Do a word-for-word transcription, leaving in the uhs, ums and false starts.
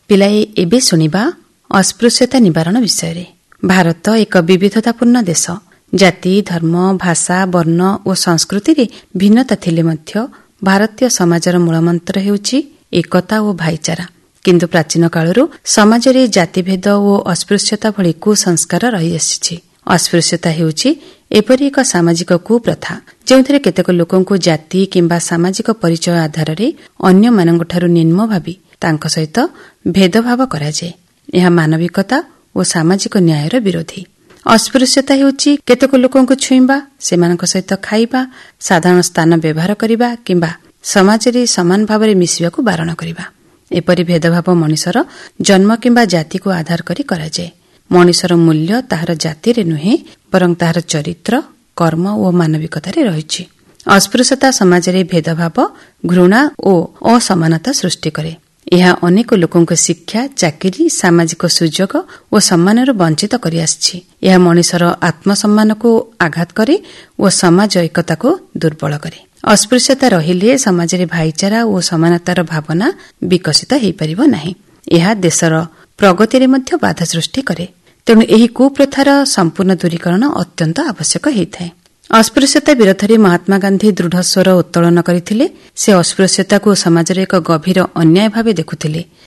ପିଲାଏ ଏବେ ଶୁଣିବା ଅସ୍ପୃଶ୍ୟତା ନିବାରଣ ବିଷୟରେ। ଭାରତ ଏକ ବିବିଧତାପୂର୍ଣ୍ଣ ଦେଶ। ଜାତି, ଧର୍ମ, ଭାଷା, ବର୍ଣ୍ଣ ଓ ସଂସ୍କୃତିରେ ଭିନ୍ନତା ଥିଲେ ମଧ୍ୟ ଭାରତୀୟ ସମାଜର ମୂଳମନ୍ତ୍ର ହେଉଛି ଏକତା ଓ ଭାଇଚାରା। କିନ୍ତୁ ପ୍ରାଚୀନ କାଳରୁ ସମାଜରେ ଜାତିଭେଦ ଓ ଅସ୍ପୃଶ୍ୟତା ଭଳି କୁସଂସ୍କାର ରହିଆସିଛି। ଅସ୍ପୃଶ୍ୟତା ହେଉଛି ଏପରି ଏକ ସାମାଜିକ କୁପ୍ରଥା ଯେଉଁଥିରେ କେତେକ ଲୋକଙ୍କୁ ଜାତି କିମ୍ବା ସାମାଜିକ ପରିଚୟ ଆଧାରରେ ଅନ୍ୟମାନଙ୍କଠାରୁ ନିମ୍ନ ଭାବି ତାଙ୍କ ସହିତ ଭେଦଭାବ କରାଯାଏ। ଏହା ମାନବିକତା ଓ ସାମାଜିକ ନ୍ୟାୟର ବିରୋଧୀ। ଅସ୍ପୃଶ୍ୟତା ହେଉଛି କେତେକ ଲୋକଙ୍କୁ ଛୁଇଁବା, ସେମାନଙ୍କ ସହିତ ଖାଇବା, ସାଧାରଣ ସ୍ଥାନ ବ୍ୟବହାର କରିବା କିମ୍ବା ସମାଜରେ ସମାନ ଭାବରେ ମିଶିବାକୁ ବାରଣ କରିବା। ଏପରି ଭେଦଭାବ ମଣିଷର ଜନ୍ମ କିମ୍ବା ଜାତିକୁ ଆଧାର କରି କରାଯାଏ। ମଣିଷର ମୂଲ୍ୟ ତାହାର ଜାତିରେ ନୁହେଁ, ବରଂ ତାହାର ଚରିତ୍ର, କର୍ମ ଓ ମାନବିକତାରେ ରହିଛି। ଅସ୍ପୃଶ୍ୟତା ସମାଜରେ ଭେଦଭାବ, ଘୃଣା ଓ ଅସମାନତା ସୃଷ୍ଟି କରେ। ଏହା ଅନେକ ଲୋକଙ୍କ ଶିକ୍ଷା, ଚାକିରି, ସାମାଜିକ ସୁଯୋଗ ଓ ସମ୍ମାନରୁ ବଞ୍ଚିତ କରିଆସିଛି। ଏହା ମଣିଷର ଆତ୍ମସମ୍ମାନକୁ ଆଘାତ କରେ ଓ ସମାଜ ଏକତାକୁ ଦୁର୍ବଳ କରେ। ଅସ୍ପୃଶ୍ୟତା ରହିଲେ ସମାଜରେ ଭାଇଚାରା ଓ ସମାନତାର ଭାବନା ବିକଶିତ ହୋଇପାରିବ ନାହିଁ। ଏହା ଦେଶର ପ୍ରଗତିରେ ମଧ୍ୟ ବାଧା ସୃଷ୍ଟି କରେ। ତେଣୁ ଏହି କୁପ୍ରଥାର ସମ୍ପୂର୍ଣ୍ଣ ଦୂରୀକରଣ ଅତ୍ୟନ୍ତ ଆବଶ୍ୟକ ହୋଇଥାଏ। ଅସ୍ପୃଶ୍ୟତା ବିରୋଧରେ ମହାତ୍ମା ଗାନ୍ଧୀ ଦୃଢ଼ ସ୍ୱର ଉତ୍ତୋଳନ କରିଥିଲେ। ସେ ଅସ୍ପୃଶ୍ୟତାକୁ ସମାଜର ଏକ ଗଭୀର ଅନ୍ୟାୟ ଭାବେ ଦେଖୁଥିଲେ।